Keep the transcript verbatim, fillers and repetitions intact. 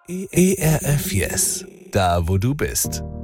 E R F Yes, da wo du bist.